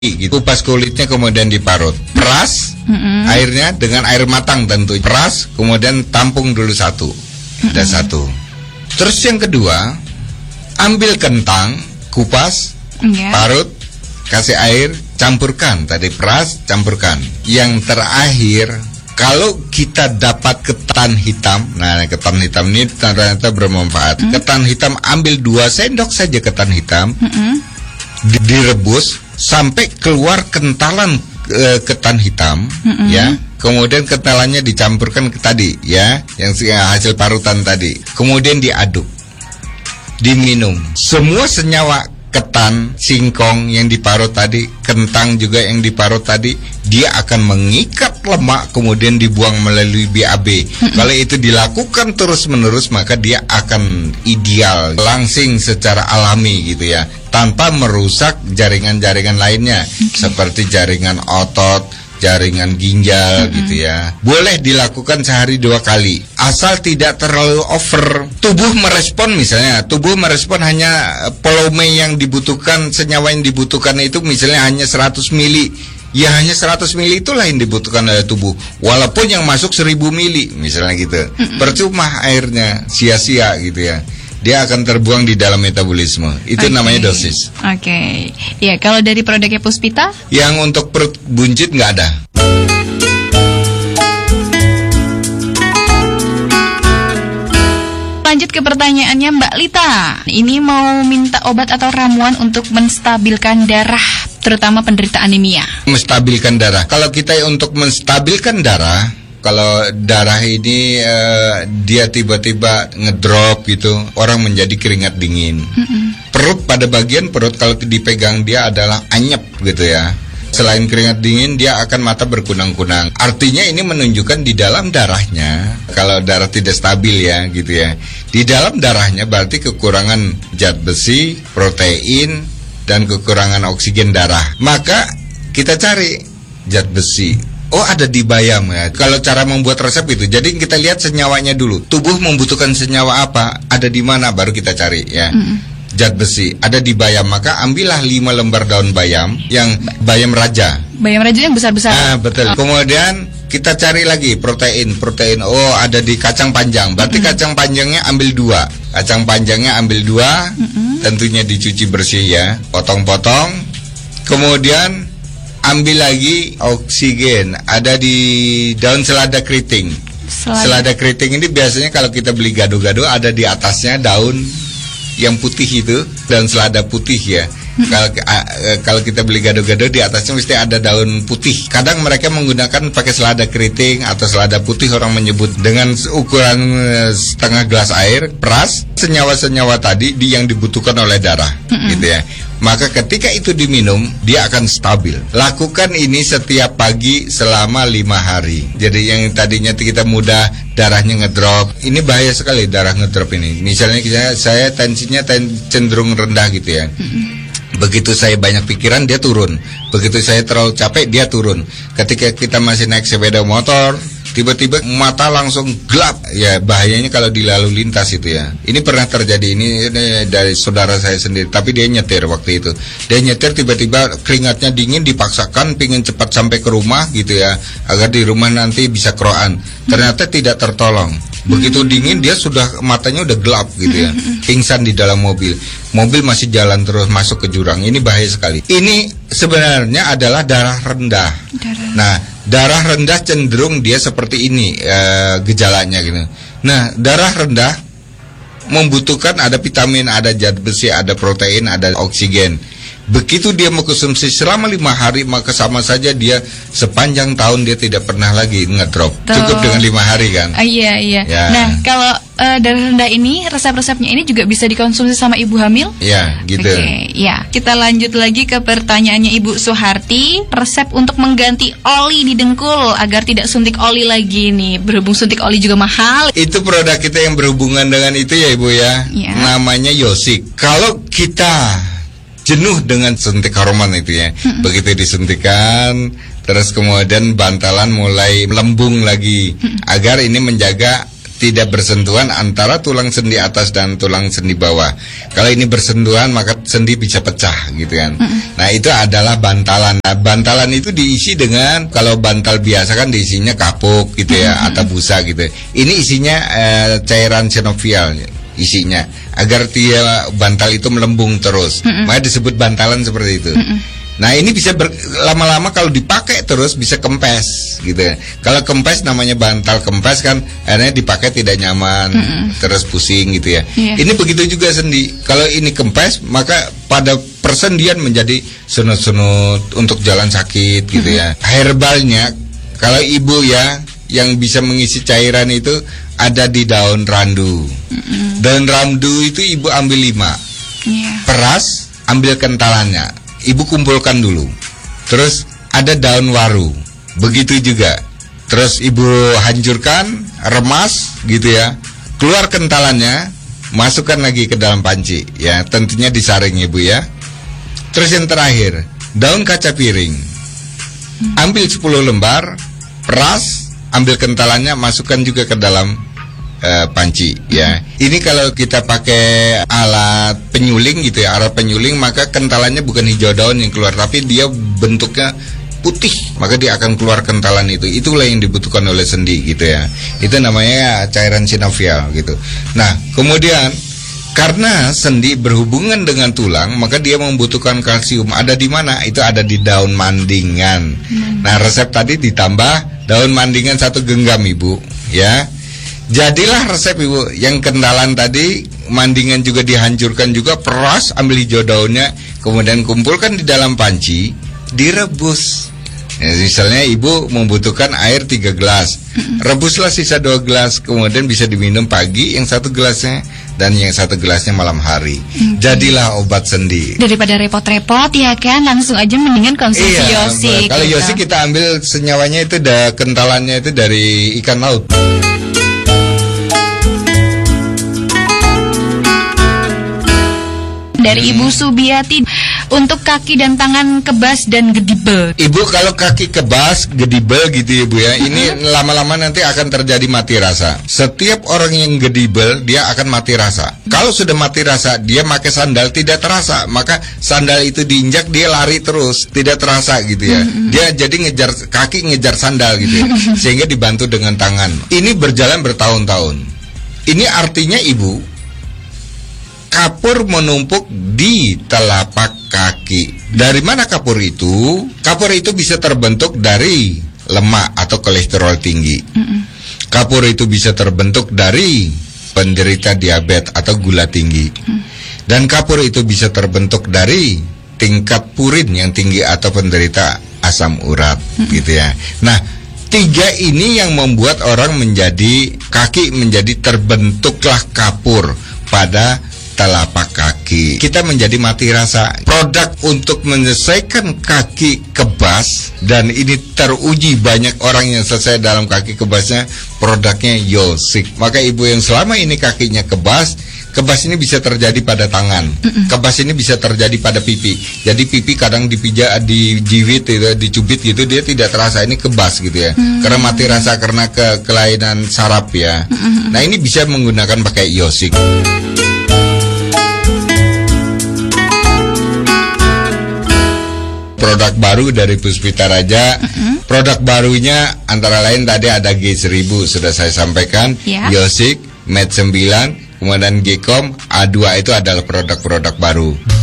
gitu. Kupas kulitnya kemudian diparut. Peras airnya dengan air matang tentu. Peras kemudian tampung dulu satu. Ada satu. Terus yang kedua, ambil kentang, kupas, parut, kasih air, campurkan. Tadi peras, campurkan. Yang terakhir, kalau kita dapat ketan hitam, nah ketan hitam ini ternyata bermanfaat. Ketan hitam, ambil 2 sendok saja ketan hitam, direbus sampai keluar kentalan ketan hitam, ya. Kemudian kentalannya dicampurkan ke tadi, ya, yang hasil parutan tadi. Kemudian diaduk, diminum. Semua senyawa ketan, singkong yang diparut tadi, kentang juga yang diparut tadi, dia akan mengikat lemak kemudian dibuang melalui BAB. Kalau itu dilakukan terus-menerus, maka dia akan ideal, langsing secara alami gitu ya, tanpa merusak jaringan-jaringan lainnya, seperti jaringan otot, jaringan ginjal gitu ya. Boleh dilakukan sehari 2 kali, asal tidak terlalu over. Tubuh merespon, misalnya tubuh merespon hanya volume yang dibutuhkan, senyawa yang dibutuhkan itu misalnya hanya 100 mili. Ya hanya 100 mili itulah yang dibutuhkan oleh tubuh, walaupun yang masuk 1000 mili misalnya gitu. Percuma airnya, sia-sia gitu ya. Dia akan terbuang di dalam metabolisme. Itu namanya dosis. Ya, kalau dari produknya Puspita? Yang untuk perut buncit nggak ada. Lanjut ke pertanyaannya Mbak Lita. Ini mau minta obat atau ramuan untuk menstabilkan darah, terutama penderita anemia. Menstabilkan darah. Kalau kita untuk menstabilkan darah, kalau darah ini dia tiba-tiba ngedrop gitu, orang menjadi keringat dingin. Perut, pada bagian perut kalau dipegang dia adalah anyep gitu ya. Selain keringat dingin, dia akan mata berkunang-kunang. Artinya ini menunjukkan di dalam darahnya, kalau darah tidak stabil ya gitu ya, di dalam darahnya berarti kekurangan zat besi, protein, dan kekurangan oksigen darah. Maka kita cari zat besi. Oh, ada di bayam ya. Kalau cara membuat resep itu, jadi kita lihat senyawanya dulu. Tubuh membutuhkan senyawa apa, ada di mana, baru kita cari ya. Zat besi ada di bayam, maka ambillah 5 lembar daun bayam, yang bayam raja. Bayam raja yang besar-besar. Betul. Kemudian kita cari lagi protein. Oh, ada di kacang panjang. Berarti kacang panjangnya ambil 2. Kacang panjangnya ambil 2. Tentunya dicuci bersih ya. Potong-potong. Kemudian ambil lagi oksigen, ada di daun selada keriting. Selada keriting ini biasanya kalau kita beli gado-gado ada di atasnya daun yang putih itu, daun selada putih ya. Kalau kita beli gado-gado di atasnya mesti ada daun putih. Kadang mereka menggunakan pakai selada keriting atau selada putih, orang menyebut dengan ukuran setengah gelas air, peras senyawa-senyawa tadi yang dibutuhkan oleh darah gitu ya. Maka ketika itu diminum, dia akan stabil. Lakukan ini setiap pagi selama 5 hari. Jadi yang tadinya kita mudah darahnya ngedrop, ini bahaya sekali darah ngedrop ini. Misalnya saya tensinya cenderung rendah gitu ya. Begitu saya banyak pikiran, dia turun. Begitu saya terlalu capek, dia turun. Ketika kita masih naik sepeda motor, tiba-tiba mata langsung gelap. Ya bahayanya kalau di lalu lintas itu ya. Ini pernah terjadi, ini dari saudara saya sendiri. Tapi dia nyetir waktu itu. Dia nyetir tiba-tiba keringatnya dingin, dipaksakan pingin cepat sampai ke rumah gitu ya, agar di rumah nanti bisa keroan. Ternyata tidak tertolong. Begitu dingin dia sudah matanya udah gelap gitu ya. Pingsan di dalam mobil. Mobil masih jalan terus masuk ke jurang. Ini bahaya sekali. Ini sebenarnya adalah darah rendah. Nah, darah rendah cenderung dia seperti ini gejalanya gitu. Nah, darah rendah membutuhkan ada vitamin, ada zat besi, ada protein, ada oksigen. Begitu dia mengkonsumsi selama 5 hari, maka sama saja dia sepanjang tahun dia tidak pernah lagi ngedrop. Cukup dengan 5 hari kan? Iya. Ya. Nah, kalau darah rendah ini, resep-resepnya ini juga bisa dikonsumsi sama ibu hamil? Iya, gitu. Ya. Kita lanjut lagi ke pertanyaannya Ibu Suharti. Resep untuk mengganti oli di dengkul agar tidak suntik oli lagi nih. Berhubung suntik oli juga mahal. Itu produk kita yang berhubungan dengan itu ya Ibu ya. Namanya Yosik. Kalau kita jenuh dengan suntik hormon itu ya, begitu disuntikan, terus kemudian bantalan mulai melembung lagi, agar ini menjaga tidak bersentuhan antara tulang sendi atas dan tulang sendi bawah. Kalau ini bersentuhan maka sendi bisa pecah gitu kan. Nah itu adalah bantalan. Nah, bantalan itu diisi dengan, kalau bantal biasa kan diisinya kapuk gitu ya, atau busa gitu. Ini isinya cairan sinovial isinya, agar dia bantal itu melembung terus. Makanya disebut bantalan seperti itu. Nah ini bisa lama-lama kalau dipakai terus bisa kempes gitu ya. Kalau kempes namanya bantal kempes kan, akhirnya dipakai tidak nyaman, terus pusing gitu ya. Ini begitu juga sendi. Kalau ini kempes maka pada persendian menjadi senut-senut untuk jalan sakit gitu ya. Herbalnya kalau ibu ya yang bisa mengisi cairan itu ada di daun randu. Daun randu itu ibu ambil 5, peras, ambil kentalannya. Ibu kumpulkan dulu. Terus ada daun waru, begitu juga. Terus ibu hancurkan, remas gitu ya. Keluar kentalannya, masukkan lagi ke dalam panci ya, tentunya disaring ibu ya. Terus yang terakhir, daun kaca piring. Ambil 10 lembar, peras, ambil kentalannya, masukkan juga ke dalam panci ya. Ini kalau kita pakai alat penyuling gitu ya, alat penyuling, maka kentalannya bukan hijau daun yang keluar, tapi dia bentuknya putih, maka dia akan keluar kentalan itu. Itulah yang dibutuhkan oleh sendi gitu ya. Itu namanya cairan sinovial gitu. Nah kemudian karena sendi berhubungan dengan tulang, maka dia membutuhkan kalsium. Ada di mana? Itu ada di daun mandingan. Nah resep tadi ditambah daun mandingan 1 genggam ibu ya. Jadilah resep ibu. Yang kentalan tadi, mandingan juga dihancurkan juga, peras, ambil hijau daunnya, kemudian kumpulkan di dalam panci, direbus. Ya, misalnya ibu membutuhkan air 3 gelas, rebuslah sisa 2 gelas, kemudian bisa diminum pagi yang 1 gelasnya, dan yang 1 gelasnya malam hari. Jadilah obat sendi. Daripada repot-repot ya kan, langsung aja mendingan konsumsi Yosi. Kalau gitu. Yosi kita ambil senyawanya itu, kentalannya itu dari ikan laut. Dari Ibu Subiati, untuk kaki dan tangan kebas dan gedibel. Ibu kalau kaki kebas, gedibel gitu ya Bu ya, ini lama-lama nanti akan terjadi mati rasa. Setiap orang yang gedibel dia akan mati rasa. Kalau sudah mati rasa, dia pakai sandal tidak terasa, maka sandal itu diinjak dia lari terus, tidak terasa gitu ya. Dia jadi kaki ngejar sandal gitu ya, sehingga dibantu dengan tangan. Ini berjalan bertahun-tahun. Ini artinya ibu, kapur menumpuk di telapak kaki. Dari mana kapur itu? Kapur itu bisa terbentuk dari lemak atau kolesterol tinggi. Kapur itu bisa terbentuk dari penderita diabetes atau gula tinggi. Dan kapur itu bisa terbentuk dari tingkat purin yang tinggi atau penderita asam urat gitu ya. Nah, 3 ini yang membuat orang menjadi kaki menjadi terbentuklah kapur pada telapak kaki. Kita menjadi mati rasa. Produk untuk menyelesaikan kaki kebas, dan ini teruji banyak orang yang selesai dalam kaki kebasnya, produknya Yosik. Maka ibu yang selama ini kakinya kebas ini bisa terjadi pada tangan. Kebas ini bisa terjadi pada pipi. Jadi pipi kadang dipijak, dijiwit, dicubit gitu, dia tidak terasa ini kebas gitu ya. Karena mati rasa karena kelainan saraf ya. Nah ini bisa menggunakan pakai Yosik. Produk baru dari Puspita Raja. Produk barunya antara lain tadi ada G1000 sudah saya sampaikan, Yosik, Med 9, kemudian Gcom, A2 itu adalah produk-produk baru.